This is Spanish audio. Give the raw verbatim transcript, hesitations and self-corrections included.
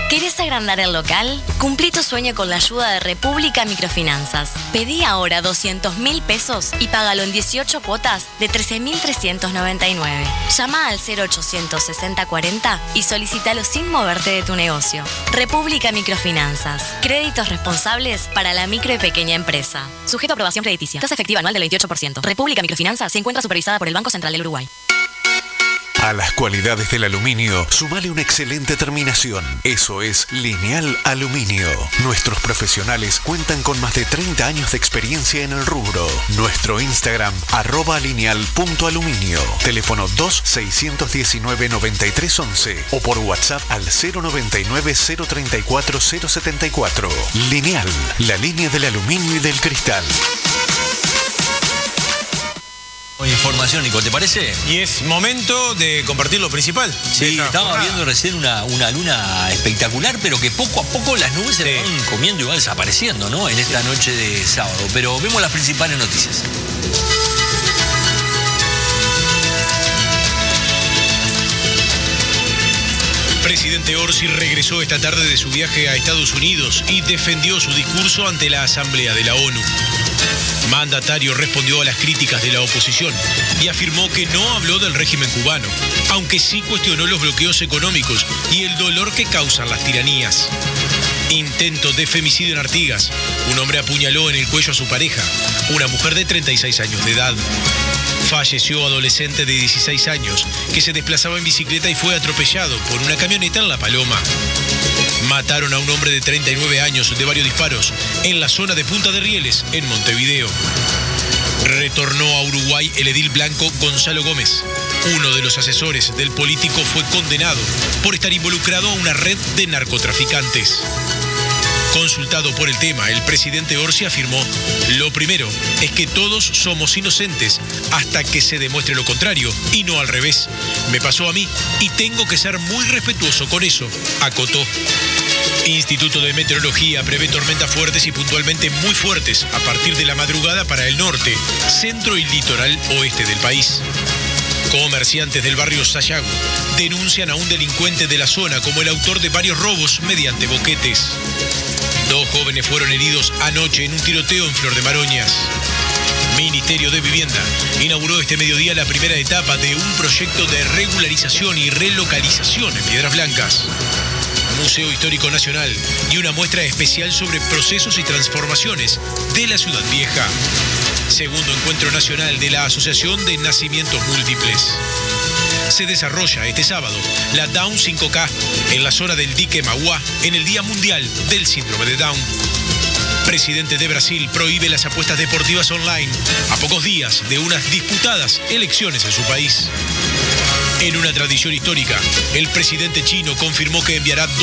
¿Querés agrandar el local? Cumplí tu sueño con la ayuda de República Microfinanzas. Pedí ahora doscientos mil pesos y págalo en dieciocho cuotas de trece mil trescientos noventa y nueve. Llama al cero ochocientos sesenta cuarenta y solicítalo sin moverte de tu negocio. República Microfinanzas. Créditos responsables para la micro y pequeña empresa. Sujeto a aprobación crediticia. Tasa efectiva anual del veintiocho por ciento. República Microfinanzas se encuentra supervisada por el Banco Central del Uruguay. A las cualidades del aluminio, sumale una excelente terminación. Eso es Lineal Aluminio. Nuestros profesionales cuentan con más de treinta años de experiencia en el rubro. Nuestro Instagram, arroba lineal.aluminio. Teléfono dos seis uno nueve nueve tres once o por WhatsApp al cero noventa y nueve cero treinta y cuatro cero setenta y cuatro. Lineal, la línea del aluminio y del cristal. Información, Nico, ¿te parece? Y es momento de compartir lo principal. Sí, estaba viendo recién una, una luna espectacular, pero que poco a poco las nubes sí. se van comiendo y van desapareciendo, ¿no? En esta noche de sábado. Pero vemos las principales noticias. Presidente Orsi regresó esta tarde de su viaje a Estados Unidos y defendió su discurso ante la Asamblea de la ONU. Mandatario respondió a las críticas de la oposición y afirmó que no habló del régimen cubano, aunque sí cuestionó los bloqueos económicos y el dolor que causan las tiranías. Intento de femicidio en Artigas. Un hombre apuñaló en el cuello a su pareja, una mujer de treinta y seis años de edad. Falleció adolescente de dieciséis años que se desplazaba en bicicleta y fue atropellado por una camioneta en La Paloma. Mataron a un hombre de treinta y nueve años de varios disparos en la zona de Punta de Rieles, en Montevideo. Retornó a Uruguay el edil blanco Gonzalo Gómez. Uno de los asesores del político fue condenado por estar involucrado a una red de narcotraficantes. Consultado por el tema, el presidente Orsi afirmó: lo primero es que todos somos inocentes hasta que se demuestre lo contrario, y no al revés. Me pasó a mí y tengo que ser muy respetuoso con eso, acotó. Instituto de Meteorología prevé tormentas fuertes y puntualmente muy fuertes a partir de la madrugada para el norte, centro y litoral oeste del país. Comerciantes del barrio Sayago denuncian a un delincuente de la zona como el autor de varios robos mediante boquetes. Dos jóvenes fueron heridos anoche en un tiroteo en Flor de Maroñas. Ministerio de Vivienda inauguró este mediodía la primera etapa de un proyecto de regularización y relocalización en Piedras Blancas. Museo Histórico Nacional y una muestra especial sobre procesos y transformaciones de la Ciudad Vieja. Segundo Encuentro Nacional de la Asociación de Nacimientos Múltiples. Se desarrolla este sábado la Down cinco K en la zona del dique Mauá en el Día Mundial del Síndrome de Down. Presidente de Brasil prohíbe las apuestas deportivas online a pocos días de unas disputadas elecciones en su país. En una tradición histórica, el presidente chino confirmó que enviará